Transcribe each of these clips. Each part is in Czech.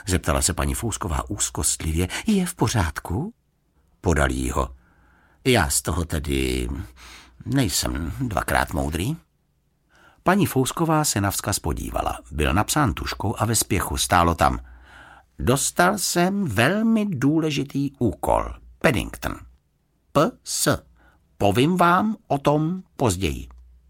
Zeptala se paní Fousková úzkostlivě. Je v pořádku? Podal jí ho. Já z toho tedy nejsem dvakrát moudrý. Paní Fousková se navzkaz podívala. Byl napsán tužkou a ve spěchu stálo tam. Dostal jsem velmi důležitý úkol. Paddington. P.S. Povím vám o tom později.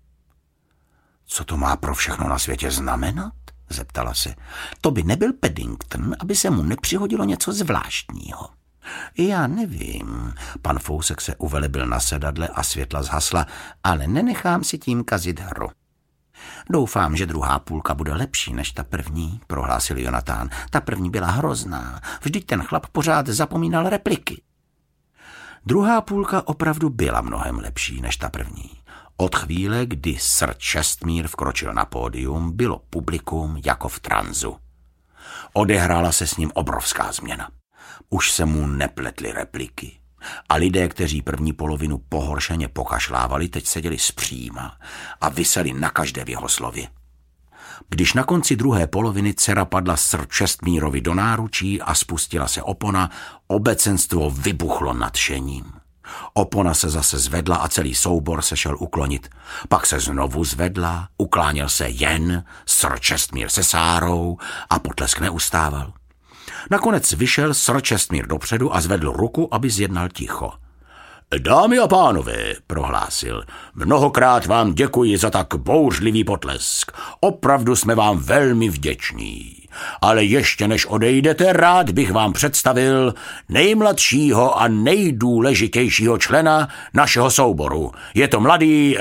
Co to má pro všechno na světě znamenat? Zeptala se. To by nebyl Paddington, aby se mu nepřihodilo něco zvláštního. Já nevím. Pan Fousek se uvelebil na sedadle a světla zhasla, ale nenechám si tím kazit hru. Doufám, že druhá půlka bude lepší než ta první, prohlásil Jonatán. Ta první byla hrozná. Vždyť ten chlap pořád zapomínal repliky. Druhá půlka opravdu byla mnohem lepší než ta první. Od chvíle, kdy Sir Čestmír vkročil na pódium, bylo publikum jako v tranzu. Odehrála se s ním obrovská změna. Už se mu nepletly repliky. A lidé, kteří první polovinu pohoršeně pokašlávali, teď seděli zpříma a viseli na každé jeho slově. Když na konci druhé poloviny dcera padla Sir Čestmírovi do náručí a spustila se opona, obecenstvo vybuchlo nadšením. Opona se zase zvedla a celý soubor se šel uklonit. Pak se znovu zvedla, ukláněl se jen Sir Čestmír se Sárou a potlesk neustával. Nakonec vyšel Sir Čestmír dopředu a zvedl ruku, aby zjednal ticho. Dámy a pánové, prohlásil, mnohokrát vám děkuji za tak bouřlivý potlesk. Opravdu jsme vám velmi vděční. Ale ještě než odejdete, rád bych vám představil nejmladšího a nejdůležitějšího člena našeho souboru. Je to mladý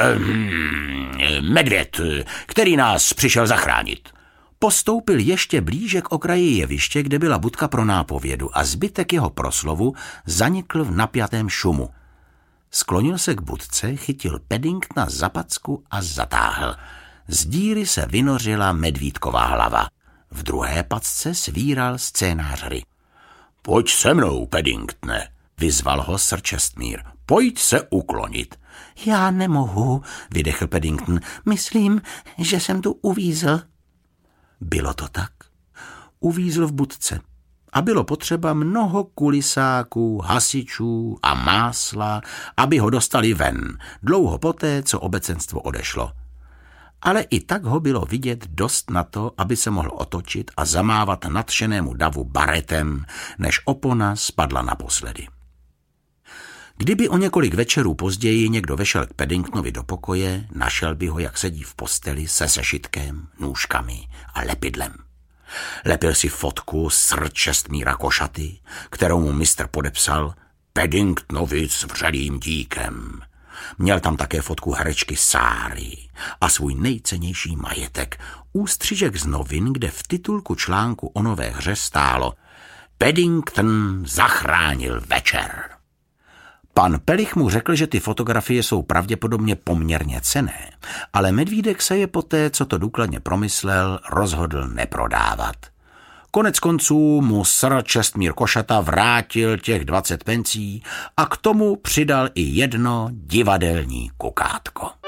medvěd, který nás přišel zachránit. Postoupil ještě blíže k okraji jeviště, kde byla budka pro nápovědu a zbytek jeho proslovu zanikl v napjatém šumu. Sklonil se k budce, chytil Paddingtona za packu a zatáhl. Z díry se vynořila medvídková hlava. V druhé pacce svíral scénář hry. Pojď se mnou, Paddingtone, vyzval ho Sir Čestmír. Pojď se uklonit. Já nemohu, vydechl Paddington. Myslím, že jsem tu uvízl. Bylo to tak. Uvízl v budce. A bylo potřeba mnoho kulisáků, hasičů a másla, aby ho dostali ven, dlouho poté, co obecenstvo odešlo. Ale i tak ho bylo vidět dost na to, aby se mohl otočit a zamávat nadšenému davu baretem, než opona spadla naposledy. Kdyby o několik večerů později někdo vešel k Paddingtonovi do pokoje, našel by ho, jak sedí v posteli se sešitkem, nůžkami a lepidlem. Lepil si fotku Sir Čestmíra Košaty, kterou mu mistr podepsal Paddingtonovi s vřelým díkem. Měl tam také fotku herečky Sáry a svůj nejcennější majetek, ústřižek z novin, kde v titulku článku o nové hře stálo Paddington zachránil večer. Pan Pelich mu řekl, že ty fotografie jsou pravděpodobně poměrně cenné, ale medvídek se je poté, co to důkladně promyslel, rozhodl neprodávat. Konec konců mu Sir Čestmír Košata vrátil těch 20 pencí a k tomu přidal i jedno divadelní kukátko.